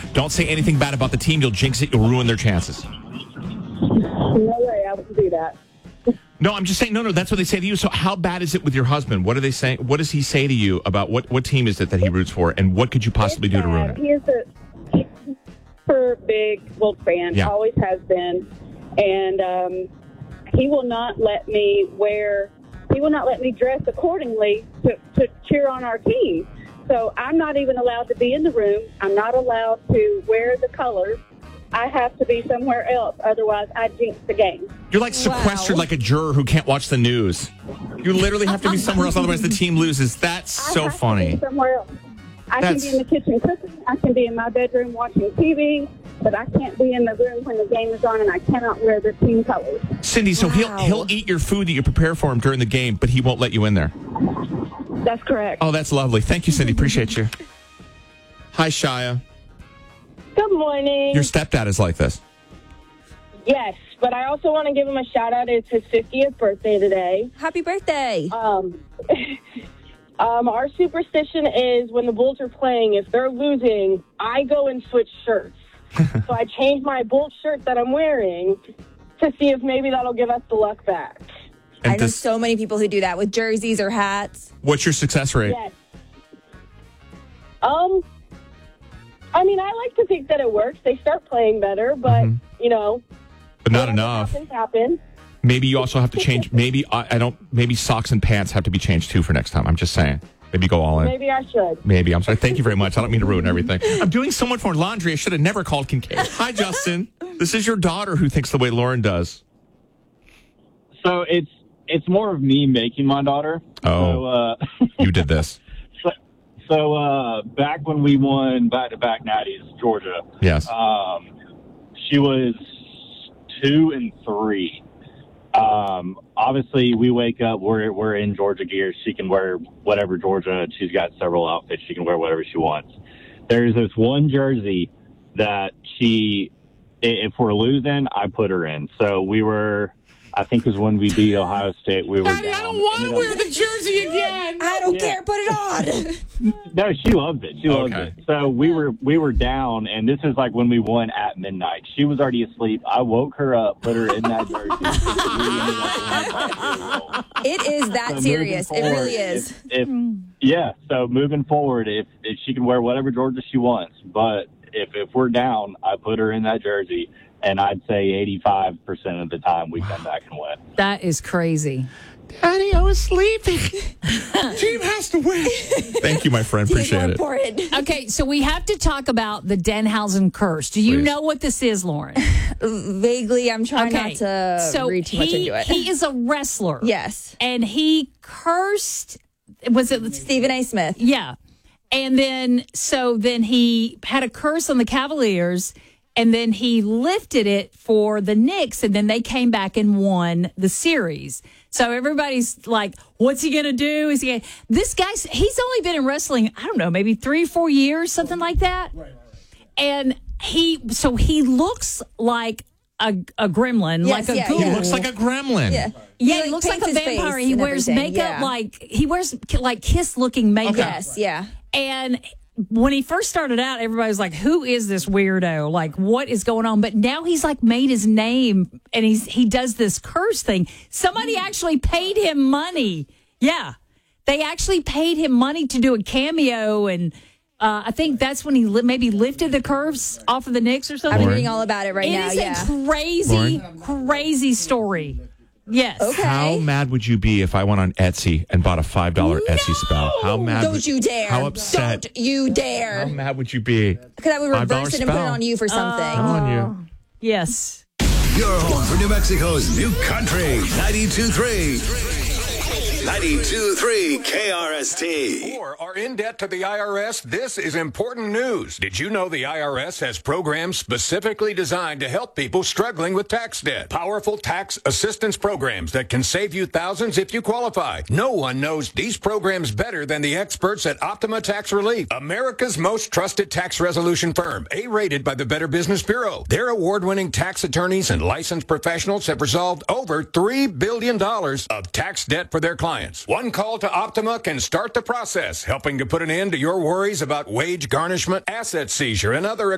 Don't say anything bad about the team. You'll jinx it. You'll ruin their chances. No way, I wouldn't do that. No, I'm just saying, no, that's what they say to you. So how bad is it with your husband? What are they saying? What does he say to you about what team is it that he roots for, and what could you possibly do to ruin it? He is a super big Wolf fan, always has been, and he will not let me dress accordingly to cheer on our team. So I'm not even allowed to be in the room. I'm not allowed to wear the colors. I have to be somewhere else. Otherwise, I jinx the game. You're like sequestered like a juror who can't watch the news. You literally have to be somewhere else. Otherwise, the team loses. That's so funny. To be somewhere else. I can be in the kitchen cooking. I can be in my bedroom watching TV. But I can't be in the room when the game is on, and I cannot wear the team colors. Cindy, so he'll eat your food that you prepare for him during the game, but he won't let you in there. That's correct. Oh, that's lovely. Thank you, Cindy. Appreciate you. Hi, Shia. Good morning. Your stepdad is like this. Yes, but I also want to give him a shout-out. It's his 50th birthday today. Happy birthday. Our superstition is when the Bulls are playing, if they're losing, I go and switch shirts. So I change my Bulls shirt that I'm wearing to see if maybe that'll give us the luck back. And I know so many people who do that with jerseys or hats. What's your success rate? Yes. I mean, I like to think that it works. They start playing better, but, But not enough. Happens. Maybe you also have to change. Maybe maybe socks and pants have to be changed too for next time. I'm just saying. Maybe go all in. Maybe I should. Maybe. I'm sorry. Thank you very much. I don't mean to ruin everything. I'm doing so much more laundry. I should have never called Kincaid. Hi, Justin. This is your daughter who thinks the way Lauren does. So it's more of me making my daughter. Oh, so, you did this. So back when we won back-to-back natties, Georgia. Yes. She was 2 and 3. Obviously, we wake up, we're in Georgia gear. She can wear whatever Georgia. She's got several outfits. She can wear whatever she wants. There's this one jersey that if we're losing, I put her in. So we were, I think it was when we beat Ohio State. We were Daddy, I don't want to wear the jersey again. I don't care. Put it on. No, she loved it. She loved it. So we were down, and this is like when we won at midnight. She was already asleep. I woke her up, put her in that jersey. It is that serious. Forward, it really is. So moving forward, if she can wear whatever Georgia she wants, but if we're down, I put her in that jersey. And I'd say 85% of the time we come back and win. That is crazy. Daddy, I was sleeping. Team has to win. Thank you, my friend. Appreciate it. Okay, so we have to talk about the Danhausen curse. Do you know what this is, Lauren? Vaguely. I'm trying not to read too much into it. He is a wrestler. Yes. And he cursed, was it Stephen A. Smith? Yeah. And then he had a curse on the Cavaliers. And then he lifted it for the Knicks, and then they came back and won the series. So everybody's like, what's he going to do? This guy, he's only been in wrestling, I don't know, maybe 3 or 4 years, something like that. Right. And he looks like a gremlin, yes, like a ghoul. He looks like a gremlin. Yeah, he looks like a vampire. He wears makeup he wears like Kiss-looking makeup. Yes, yeah. And when he first started out, everybody was like, who is this weirdo? Like, what is going on? But now he's like made his name, and he does this curse thing. Somebody actually paid him money. Yeah. They actually paid him money to do a cameo, and I think that's when he maybe lifted the curse off of the Knicks or something. I'm reading all about it right now. It is a crazy, crazy story. Yes. Okay. How mad would you be if I went on Etsy and bought a $5 Etsy spell? How mad? Don't you dare. How upset? Don't you dare. How mad would you be? Because I would reverse it and put it on you for something. On you. Yes. Your home for New Mexico's new country. 92.3. 92.3 KRST. Or are in debt to the IRS? This is important news. Did you know the IRS has programs specifically designed to help people struggling with tax debt? Powerful tax assistance programs that can save you thousands if you qualify. No one knows these programs better than the experts at Optima Tax Relief, America's most trusted tax resolution firm, A-rated by the Better Business Bureau. Their award-winning tax attorneys and licensed professionals have resolved over $3 billion of tax debt for their clients. One call to Optima can start the process, helping to put an end to your worries about wage garnishment, asset seizure, and other